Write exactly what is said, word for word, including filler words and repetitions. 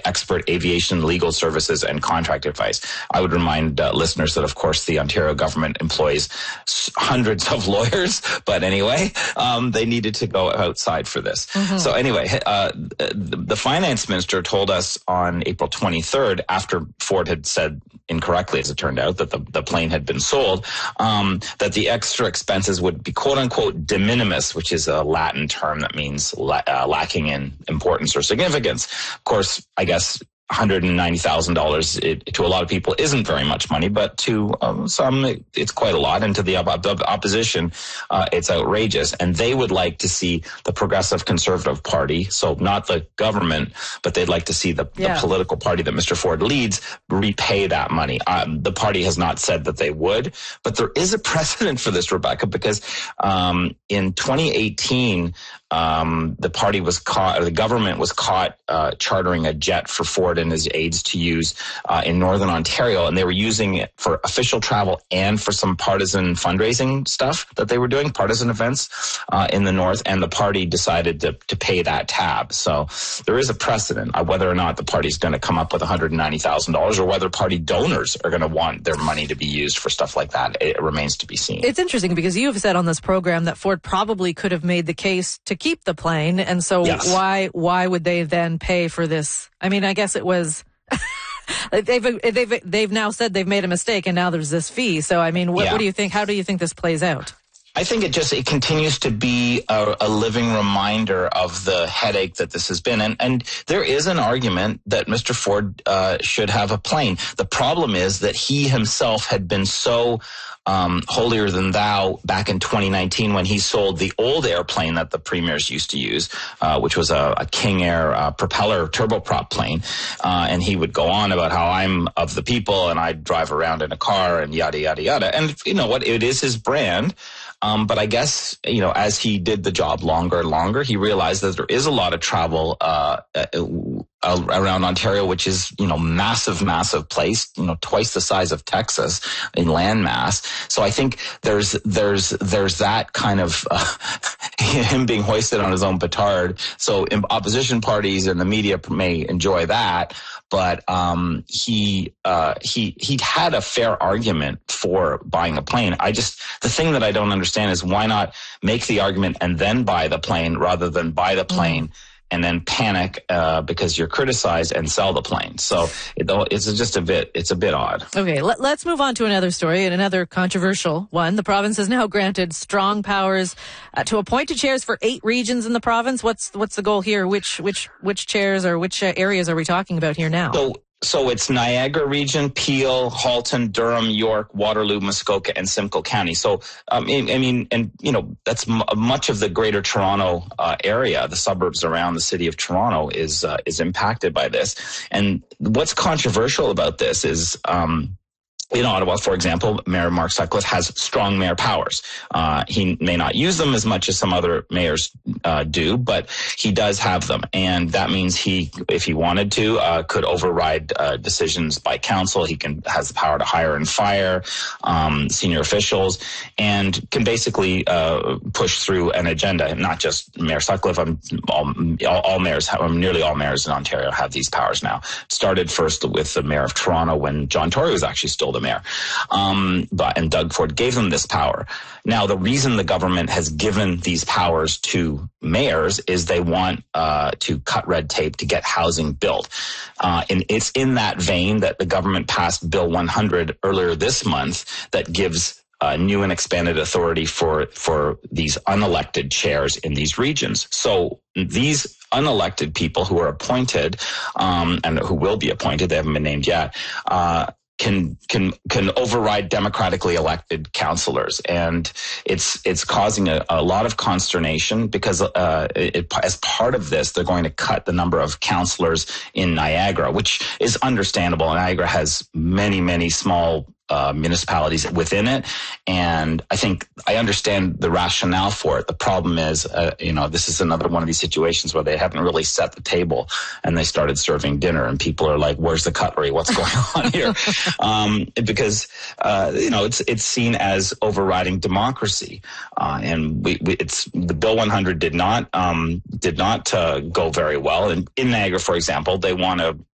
expert aviation legal services and contract advice. I would remind uh, listeners that, of course, the Ontario government employs hundreds of lawyers, but anyway, um, they needed to go outside for this. Mm-hmm. So anyway, uh, the, the finance minister told us on April twenty-third, after Ford had said incorrectly, as it turned out, that the, the plane had been sold, um, that the extra expenses would be quote unquote de minimis, which is a Latin term that means la- uh, lacking in importance or significance. Of course, I guess one hundred ninety thousand dollars to a lot of people isn't very much money, but to um, some it, it's quite a lot. And to the op- op- opposition, uh, it's outrageous. And they would like to see the Progressive Conservative Party, so not the government, but they'd like to see the, yeah. the political party that Mister Ford leads repay that money. Um, the party has not said that they would, but there is a precedent for this, Rebecca, because um, in twenty eighteen, um, the party was caught, or the government was caught uh, chartering a jet for Ford and his aides to use uh, in Northern Ontario, and they were using it for official travel and for some partisan fundraising stuff that they were doing, partisan events uh, in the North, and the party decided to, to pay that tab. So there is a precedent. Uh, whether or not the party's going to come up with one hundred ninety thousand dollars or whether party donors are going to want their money to be used for stuff like that, it remains to be seen. It's interesting because you have said on this program that Ford probably could have made the case to keep the plane, and so yes. why why would they then pay for this? I mean, I guess it was they've they've they've now said they've made a mistake, and now there's this fee. So I mean, what, yeah. what do you think? How do you think this plays out? I think it just, it continues to be a, a living reminder of the headache that this has been. And, and there is an argument that Mister Ford uh, should have a plane. The problem is that he himself had been so um, holier than thou back in twenty nineteen when he sold the old airplane that the premiers used to use, uh, which was a, a King Air uh, propeller turboprop plane. Uh, and he would go on about how I'm of the people and I drive around in a car and yada, yada, yada. And you know what? It is his brand. Um, but I guess, you know, as he did the job longer and longer, he realized that there is a lot of travel uh, uh, around Ontario, which is, you know, massive, massive place, you know, twice the size of Texas in land mass. So I think there's there's there's that kind of uh, him being hoisted on his own petard. So opposition parties and the media may enjoy that. But um, he uh, he he had a fair argument for buying a plane. I just the thing that I don't understand is why not make the argument and then buy the plane rather than buy the plane mm. and then panic uh, because you're criticized and sell the plane. So it, it's just a bit it's a bit odd. Okay, let, let's move on to another story and another controversial one. The province has now granted strong powers uh, to appoint chairs for eight regions in the province. What's what's the goal here? Which which which chairs or which uh, areas are we talking about here now? So, So it's Niagara Region, Peel, Halton, Durham, York, Waterloo, Muskoka, and Simcoe County. So, um, I mean, and, you know, that's m- much of the greater Toronto uh, area, the suburbs around the city of Toronto is uh, is impacted by this. And what's controversial about this is... Um, In Ottawa, for example, Mayor Mark Sutcliffe has strong mayor powers. Uh, he may not use them as much as some other mayors uh, do, but he does have them. And that means he, if he wanted to, uh, could override uh, decisions by council. He can has the power to hire and fire um, senior officials and can basically uh, push through an agenda. Not just Mayor Sutcliffe, um, all, all, all mayors, have, um, nearly all mayors in Ontario have these powers now. It started first with the mayor of Toronto when John Tory was actually still the mayor. Um, but, and Doug Ford gave them this power. Now, the reason the government has given these powers to mayors is they want uh, to cut red tape to get housing built. Uh, and it's in that vein that the government passed Bill one hundred earlier this month that gives uh, new and expanded authority for, for these unelected chairs in these regions. So these unelected people who are appointed um, and who will be appointed, they haven't been named yet, uh, can can can override democratically elected councillors, and it's it's causing a, a lot of consternation because uh, it, as part of this, they're going to cut the number of councillors in Niagara, which is understandable. Niagara has many many small Uh, municipalities within it, and I think I understand the rationale for it. The problem is, uh, you know, this is another one of these situations where they haven't really set the table, and they started serving dinner, and people are like, "Where's the cutlery? What's going on here?" um, because uh, you know, it's it's seen as overriding democracy, uh, and we, we, it's the Bill one hundred did not um, did not uh, go very well. And in Niagara, for example, they want to